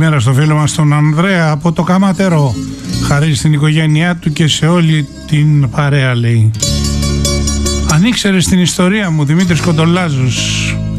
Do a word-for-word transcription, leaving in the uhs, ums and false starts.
καλημέρα στο φίλο μας τον Ανδρέα από το Καματερό. Χαρίζει στην οικογένειά του και σε όλη την παρέα, λέει. Αν ήξερες την ιστορία μου, Δημήτρης Κοντολάζος.